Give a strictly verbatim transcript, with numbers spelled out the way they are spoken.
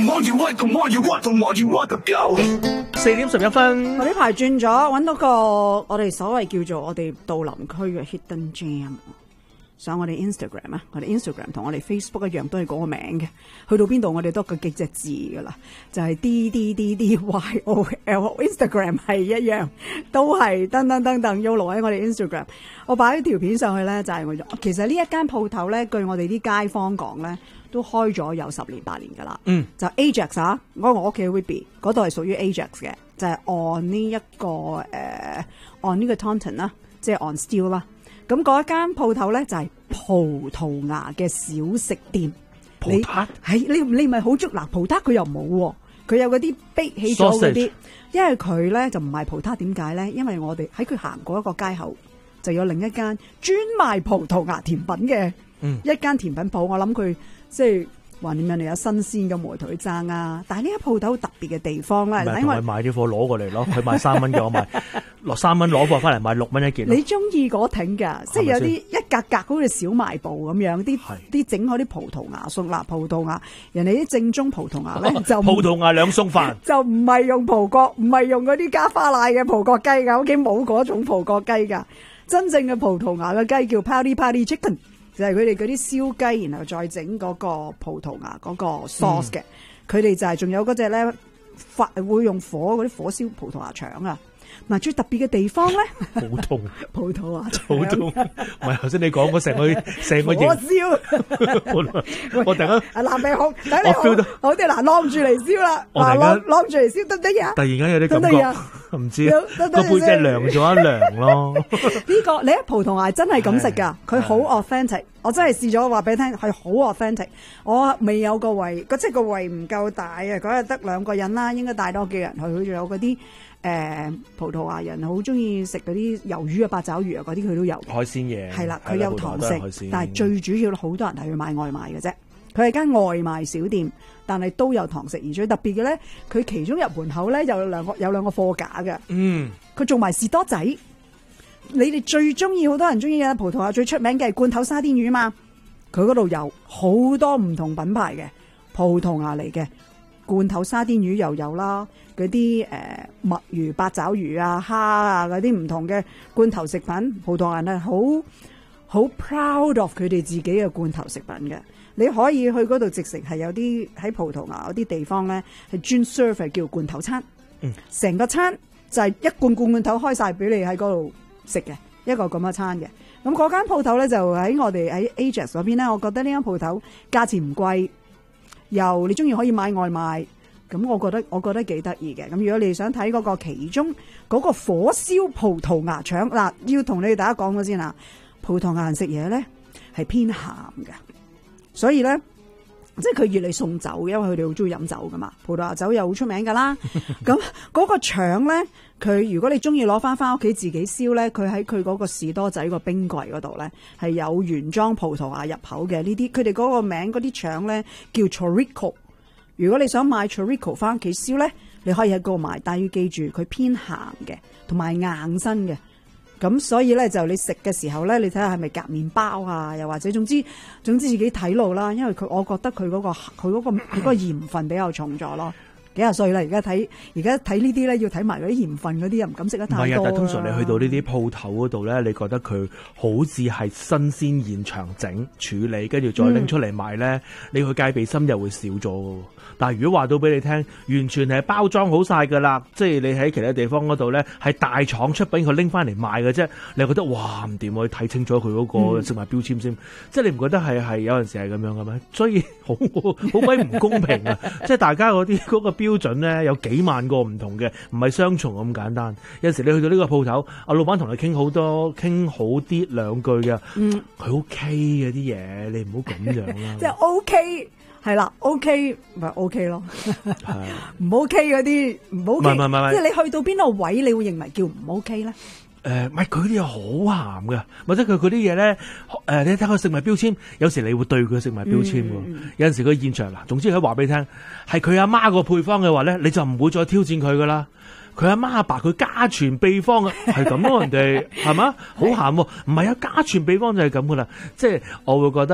四點十一分， 我呢排轉咗，揾到個我哋所謂叫做我哋杜林區嘅 Hidden Gem。上我哋 Instagram 啊，我哋 Instagram 同我哋 Facebook 一樣，都係嗰個名嘅。去到邊度我哋都個幾隻字噶啦，就係、是、D D D D Y O L。Instagram 係一樣，都係噔噔噔噔 Yolo 喺我哋 Instagram。我擺咗條片上去咧，就係、是、我其實呢一間鋪頭咧，據我哋啲街坊講咧，都開咗有十年八年噶啦。嗯，就 Ajax 啊，我我屋企 Whitby 嗰度係屬於 Ajax 嘅，就係、是、按呢、這、一個誒、呃、按呢個 Taunton 啦，即係按 Steel 啦。咁嗰一間鋪頭咧就係、是、葡萄牙嘅小食店。 葡撻係你你咪好足嗱，葡撻佢又冇，佢有嗰啲逼起咗嗰啲，因為佢咧就唔係葡撻，點解咧？因為我哋喺佢行過一個街口，就有另一間專賣葡萄牙甜品嘅、嗯、一間甜品鋪。我諗佢即係話點樣你有新鮮嘅梅同佢爭啊！但係呢一鋪頭好特別嘅地方咧， 咪同佢買啲貨攞過嚟咯，佢賣三蚊嘅，我賣落三蚊攞貨翻嚟賣六蚊一件。 你中意嗰挺噶，即係有啲一格格好似小賣部咁樣，啲啲整嗰啲葡萄牙餸啦，葡萄牙人哋啲正宗葡萄牙咧、哦、就葡萄牙兩餸飯， 就唔係用葡國，唔係用嗰啲加花奶嘅葡國雞噶，屋企冇嗰種葡國雞噶，真正嘅葡萄牙嘅雞叫 Party Party Chicken。就係佢哋嗰啲燒雞，然後再整嗰個葡萄牙嗰個 sauce 嘅。佢哋、嗯、就係仲有嗰隻咧，發會用火嗰啲火燒葡萄牙腸啊！嗱，最特別嘅地方咧， 葡萄葡萄牙腸， 葡萄唔係頭先你講嗰成個成個火燒， 我突然間啊南鼻孔，等你好，好啲嗱，攬住嚟燒啦，嗱攬攬住嚟燒得唔得呀？ 突然間有啲感覺，唔知個背脊涼咗一涼咯。 呢個你喺葡萄牙真係咁食噶，佢好 authentic。我真係試咗，話俾你聽係好 authentic。我未有個胃，即係個胃唔夠大啊！嗰日得兩個人啦，應該帶多幾人去。佢仲有嗰啲誒葡萄牙人好中意食嗰啲魷魚啊、八爪魚啊嗰啲，佢都有海鮮嘢。係啦， 佢有堂食，但係最主要好多人係去買外賣嘅啫。佢係間外賣小店，但係都有堂食。而最特別嘅咧，佢其中入門口咧有兩個有兩個貨架嘅。嗯，佢做埋士多仔。你哋最中意，好多人中意嘅葡萄牙最出名嘅係罐頭沙甸魚嘛？佢嗰度有好多唔同品牌嘅葡萄牙嚟嘅罐頭沙甸魚又有啦，嗰啲誒墨魚、八爪魚啊、蝦啊嗰啲唔同嘅罐頭食品，葡萄牙人係好好 proud of 佢哋自己嘅罐頭食品嘅。你可以去嗰度直食，係有啲喺葡萄牙嗰啲地方咧係專 serve 係叫罐頭餐，嗯，成個餐就係一罐罐罐頭開晒俾你喺嗰度食嘅一個咁嘅餐嘅。咁嗰間鋪頭咧就喺我哋喺 Ajax 嗰邊咧，我覺得呢間鋪頭價錢唔貴，又你中意可以買外賣，咁我覺得我覺得幾得意嘅。咁如果你想睇嗰個其中嗰個火燒葡萄牙腸，嗱，要同你哋大家講咗先啦，葡萄牙人食嘢咧係偏鹹嘅，所以咧即係佢越嚟送酒，因為佢哋好中意飲酒噶嘛，葡萄牙酒又好出名噶啦。咁嗰個腸咧，佢如果你中意攞翻翻屋企自己燒咧，佢喺佢嗰個士多仔個冰櫃嗰度咧係有原裝葡萄牙入口嘅呢啲，佢哋嗰個名嗰啲腸咧叫 Chorico。如果你想買 Chorico 翻屋企燒咧，你可以喺嗰度買，但係要記住佢偏鹹嘅，同埋硬身嘅。咁所以咧就你食嘅時候咧，你睇下係咪夾麵包啊，又或者總之總之自己睇路啦，因為佢我覺得佢嗰、嗰個佢嗰、嗰個佢嗰個鹽分比較重咗咯。幾廿歲啦，而家睇而家睇呢啲咧，要睇埋嗰啲鹽分嗰啲，又唔敢食得太多。唔係啊， 但係通常你去到呢啲鋪頭嗰度咧，你覺得佢好似係新鮮現場整處理，跟住再拎出嚟賣咧，嗯、你去戒備心又會少咗嘅。但係如果話到俾你聽，完全係包裝好晒㗎啦，即係你喺其他地方嗰度咧係大廠出品，佢拎翻嚟賣嘅啫，你覺得哇唔掂，我要睇清楚佢嗰個食物標籤先。嗯、即係你唔覺得係係有陣時係咁樣嘅咩？所以好好鬼唔公平啊！即係大家嗰啲嗰個標準咧有幾萬個唔同嘅，唔係雙重咁簡單。有陣時你去到呢個鋪頭，阿老闆同你傾好多，傾好啲兩句嘅，嗯，佢 OK 嘅啲嘢，你唔好咁樣啦。 即係 OK。係啦 ，OK 咪 OK 咯，唔 OK 嗰啲唔 OK，唔係唔係，即係你去到邊個位，你會認為叫唔 OK 咧？ 誒，唔係佢啲嘢好鹹嘅，或者佢嗰啲嘢咧，誒，你睇佢食物標籤，有時你會對佢食物標籤喎，嗯、有陣時佢現場嗱，總之佢話俾你聽，係佢阿媽個配方嘅話咧，你就唔會再挑戰佢噶啦。佢阿媽阿爸佢家傳秘方啊，係咁咯，人哋係嘛，好鹹喎，唔係啊，家傳秘方就係咁噶啦，即係我會覺得。